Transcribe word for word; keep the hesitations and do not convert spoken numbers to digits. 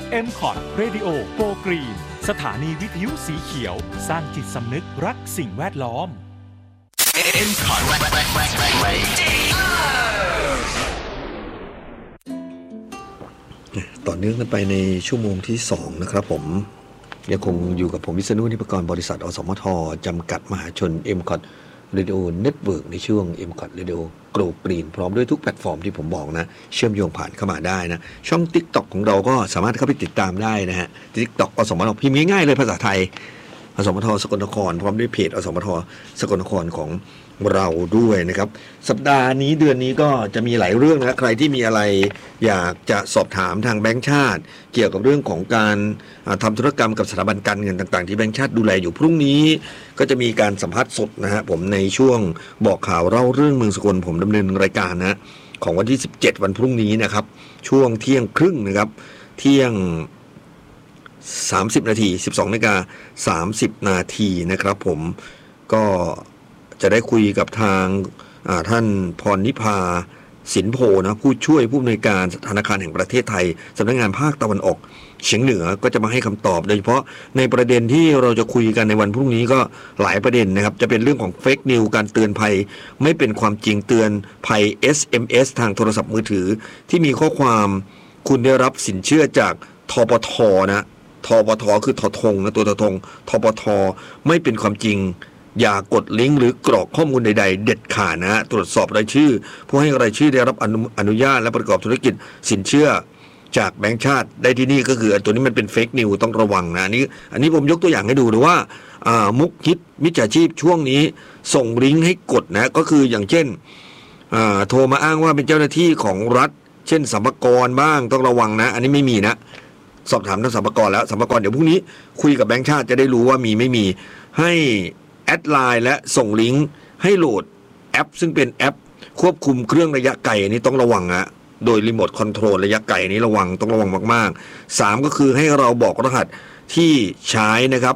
เอ็ม คอท Radio Go Green สถานีวิทยุสีเขียวสร้างจิตสำนึกรักสิ่งแวดล้อมเอ็ม คอทต่อเนื่องกันไปในชั่วโมงที่สองนะครับผมยังคงอยู่กับผมวิษณุ นิพกรบริษัทอสมทจำกัดมหาชน เอ็ม คอท Radio Network ในช่วง เอ็ม คอท Radio Go Green พร้อมด้วยทุกแพลตฟอร์มที่ผมบอกนะเชื่อมโยงผ่านเข้ามาได้นะช่อง TikTok ของเราก็สามารถเข้าไปติดตามได้นะฮะ TikTok อสมทพิมพ์ง่ายๆเลยภาษาไทยอสมทสกลนครพร้อมด้วยเพจอสมทสกลนครของเราด้วยนะครับสัปดาห์นี้เดือนนี้ก็จะมีหลายเรื่องนะใครที่มีอะไรอยากจะสอบถามทางแบงก์ชาติเกี่ยวกับเรื่องของการทำธุรกรรมกับสถาบันการเงินต่างๆที่แบงก์ชาติดูแลอยู่พรุ่งนี้ก็จะมีการสัมภาษณ์สดนะฮะผมในช่วงบอกข่าวเล่าเรื่องเมืองสกลผมดำเนินรายการนะของวันที่สิบเจ็ดวันพรุ่งนี้นะครับช่วงเที่ยงครึ่งนะครับเที่ยงสามสิบนาที สิบสองนาฬิกาสามสิบนาทีนะครับผมก็จะได้คุยกับทางท่านพรนิพาสินโพนะผู้ช่วยผู้อำนวยการธนาคารแห่งประเทศไทยสำนักงานภาคตะวันออกเฉียงเหนือก็จะมาให้คำตอบโดยเฉพาะในประเด็นที่เราจะคุยกันในวันพรุ่งนี้ก็หลายประเด็นนะครับจะเป็นเรื่องของเฟกนิวการเตือนภัยไม่เป็นความจริงเตือนภัย เอส เอ็ม เอส ทางโทรศัพท์มือถือที่มีข้อความคุณได้รับสินเชื่อจากทปทนะทปทคือททงนะตัวททงทปทไม่เป็นความจริงอย่ากดลิงก์หรือกรอกข้อมูลใดๆเด็ดขาดนะฮะตรวจสอบรายชื่อผู้ให้รายชื่อได้รับอนุอนุญาตและประกอบธุรกิจสินเชื่อจากแบงก์ชาติได้ที่นี่ก็คือตัวนี้มันเป็นเฟกนิวต้องระวังนะอันนี้อันนี้ผมยกตัวอย่างให้ดูหรือว่ามุกฮิตมิจฉาชีพช่วงนี้ส่งลิงก์ให้กดนะก็คืออย่างเช่นโทรมาอ้างว่าเป็นเจ้าหน้าที่ของรัฐเช่นสรรพากรบ้างต้องระวังนะอันนี้ไม่มีนะสอบถามทางสรรพากรแล้วสรรพากรเดี๋ยวพรุ่งนี้คุยกับแบงก์ชาติจะได้รู้ว่ามีไม่มีให้แอดไลน์และส่งลิงก์ให้โหลดแอปซึ่งเป็นแอปควบคุมเครื่องระยะไกลอันนี้ต้องระวังนะโดยรีโมทคอนโทรลระยะไกลอันนี้ระวังต้องระวังมากๆสามก็คือให้เราบอกรหัสที่ใช้นะครับ